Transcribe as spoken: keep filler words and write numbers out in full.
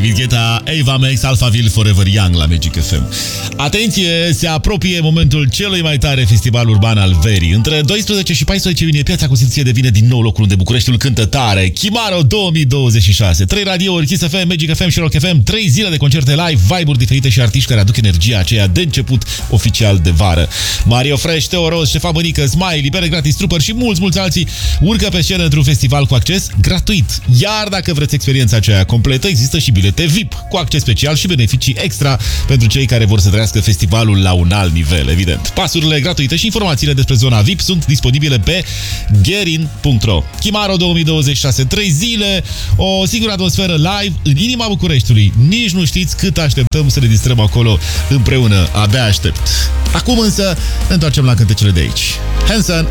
David Guetta, Ava Max, Alphaville, Forever Young la Magic F M. Atenție, se apropie momentul celui mai tare festival urban al verii. Între doisprezece și paisprezece iunie, Piața Constituției devine din nou locul unde Bucureștiul cântă tare. Chimaro două mii douăzeci și șase. Trei radiouri, Kiss F M, Magic F M și Rock F M. Trei zile de concerte live, vibe-uri diferite și artiști care aduc energia aceea de început oficial de vară. Mario Fresh, Teo Ros, Șefa Bănică, Smiley, Libere Gratis, Trooper și mulți, mulți alții urcă pe scenă într-un festival cu acces gratuit. Iar dacă vreți experiența aceea completă, există și bilete V I P cu acces special și beneficii extra pentru cei care vor să trăiască festivalul la un alt nivel, evident. Pasurile gratuite și informațiile despre zona V I P sunt disponibile pe gerin punct ro. Chimaro două mii douăzeci și șase, trei zile, o singură atmosferă live în inima Bucureștiului. Nici nu știți cât așteptăm să ne distrăm acolo împreună. Abia aștept. Acum însă ne întoarcem la cântecele de aici. Hanson,